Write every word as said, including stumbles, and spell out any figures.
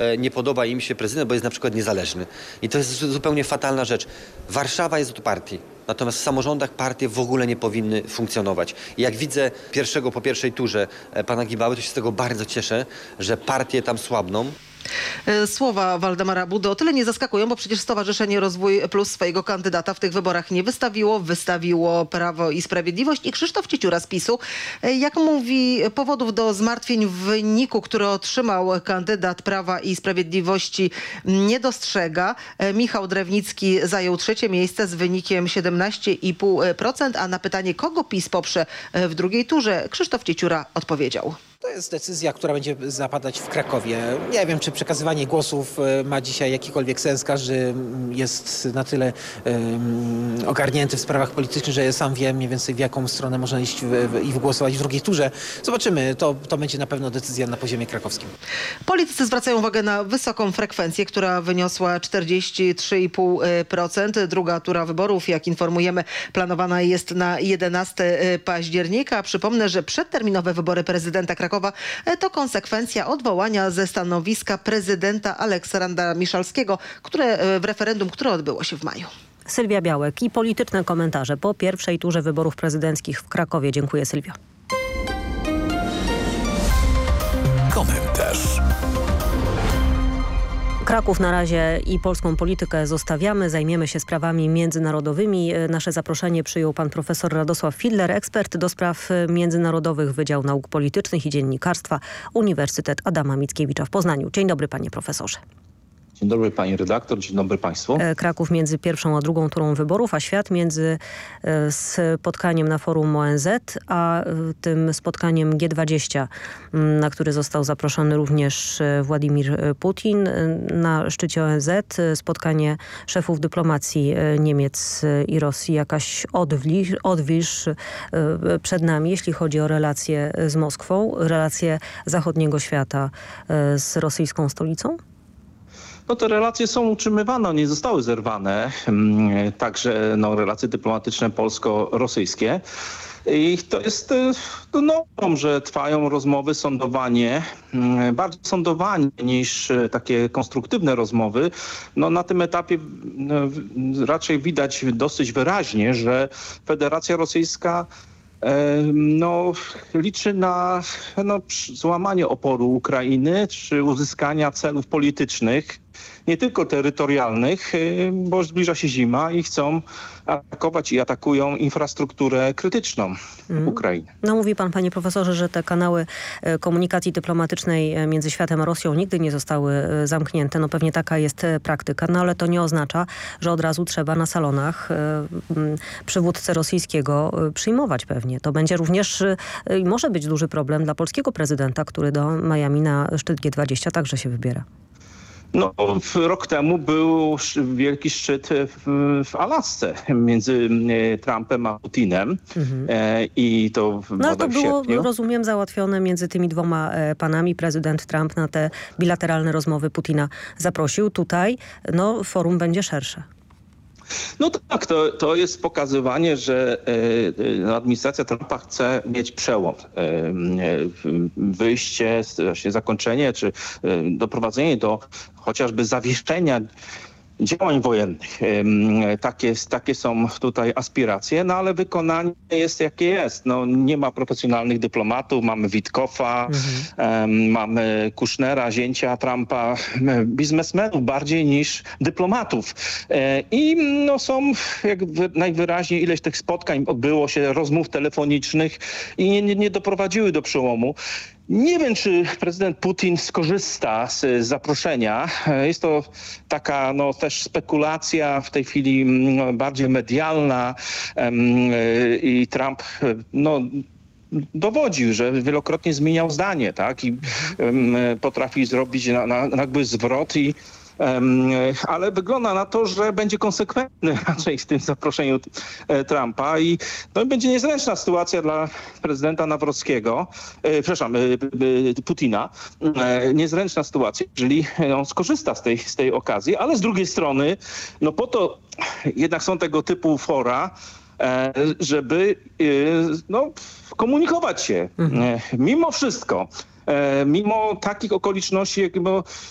e, nie podoba im się prezydent, bo jest na przykład niezależny. I to jest zupełnie fatalna rzecz. Warszawa jest od partii. Natomiast w samorządach partie w ogóle nie powinny funkcjonować. I jak widzę pierwszego po pierwszej turze e, pana Gibały, to się z tego bardzo cieszę, że partie tam słabną. Słowa Waldemara Budy o tyle nie zaskakują, bo przecież Stowarzyszenie Rozwój Plus swojego kandydata w tych wyborach nie wystawiło. Wystawiło Prawo i Sprawiedliwość i Krzysztof Cieciura z PiSu, jak mówi, powodów do zmartwień w wyniku, który otrzymał kandydat Prawa i Sprawiedliwości, nie dostrzega. Michał Drewnicki zajął trzecie miejsce z wynikiem siedemnaście i pół procent, a na pytanie, kogo PiS poprze w drugiej turze, Krzysztof Cieciura odpowiedział. To jest decyzja, która będzie zapadać w Krakowie. Nie wiem, czy przekazywanie głosów ma dzisiaj jakikolwiek sens. Każdy jest na tyle um, ogarnięty w sprawach politycznych, że ja sam wiem mniej więcej, w jaką stronę można iść w, w, i głosować w drugiej turze. Zobaczymy. To, to będzie na pewno decyzja na poziomie krakowskim. Politycy zwracają uwagę na wysoką frekwencję, która wyniosła czterdzieści trzy i pół procent. Druga tura wyborów, jak informujemy, planowana jest na jedenastego października. Przypomnę, że przedterminowe wybory prezydenta Krakowa to konsekwencja odwołania ze stanowiska prezydenta Aleksandra Miszalskiego, które w referendum, które odbyło się w maju. Sylwia Białek i polityczne komentarze po pierwszej turze wyborów prezydenckich w Krakowie. Dziękuję, Sylwia. Komentarz. Kraków na razie i polską politykę zostawiamy. Zajmiemy się sprawami międzynarodowymi. Nasze zaproszenie przyjął pan profesor Radosław Fidler, ekspert do spraw międzynarodowych, Wydział Nauk Politycznych i Dziennikarstwa, Uniwersytet Adama Mickiewicza w Poznaniu. Dzień dobry, panie profesorze. Dzień dobry pani redaktor, dzień dobry państwu. Kraków między pierwszą a drugą turą wyborów, a świat między spotkaniem na forum O N Z, a tym spotkaniem G dwadzieścia, na który został zaproszony również Władimir Putin. Na szczycie O N Z spotkanie szefów dyplomacji Niemiec i Rosji. Jakaś odwilż, odwilż przed nami, jeśli chodzi o relacje z Moskwą, relacje zachodniego świata z rosyjską stolicą? No te relacje są utrzymywane, nie zostały zerwane. Także no, relacje dyplomatyczne polsko-rosyjskie. I to jest no, normą, że trwają rozmowy, sądowanie, bardziej sądowanie niż takie konstruktywne rozmowy. No, na tym etapie no, raczej widać dosyć wyraźnie, że Federacja Rosyjska no, liczy na no, złamanie oporu Ukrainy czy uzyskania celów politycznych, nie tylko terytorialnych, bo zbliża się zima i chcą atakować i atakują infrastrukturę krytyczną mm. Ukrainy. No mówi pan, panie profesorze, że te kanały komunikacji dyplomatycznej między światem a Rosją nigdy nie zostały zamknięte. No pewnie taka jest praktyka, no ale to nie oznacza, że od razu trzeba na salonach przywódcę rosyjskiego przyjmować pewnie. To będzie również, może być duży problem dla polskiego prezydenta, który do Miami na szczyt G dwadzieścia także się wybiera. No, rok temu był wielki szczyt w, w Alasce między Trumpem a Putinem. Mhm. E, i to No ale to było, rozumiem, załatwione między tymi dwoma panami. Prezydent Trump na te bilateralne rozmowy Putina zaprosił. Tutaj no, forum będzie szersze. No tak, to, to jest pokazywanie, że e, administracja Trumpa chce mieć przełom. E, wyjście, właśnie zakończenie czy e, doprowadzenie do chociażby zawieszenia działań wojennych. Takie, takie są tutaj aspiracje, no ale wykonanie jest jakie jest. No, nie ma profesjonalnych dyplomatów, mamy Witkowa, mhm. mamy Kushnera, zięcia Trumpa, biznesmenów bardziej niż dyplomatów. I no, są jak najwyraźniej ileś tych spotkań odbyło się, rozmów telefonicznych i nie, nie doprowadziły do przełomu. Nie wiem, czy prezydent Putin skorzysta z zaproszenia. Jest to taka no, też spekulacja w tej chwili no, bardziej medialna i Trump no, dowodził, że wielokrotnie zmieniał zdanie, tak? I um, potrafi zrobić na, na, jakby zwrot i ale wygląda na to, że będzie konsekwentny raczej w tym zaproszeniu Trumpa i no, będzie niezręczna sytuacja dla prezydenta Nawrockiego, e, przepraszam, e, e, Putina, e, niezręczna sytuacja, jeżeli on skorzysta z tej, z tej okazji, ale z drugiej strony, no po to jednak są tego typu fora, e, żeby e, no, komunikować się. Mhm. E, mimo wszystko. Mimo takich okoliczności, jak, bo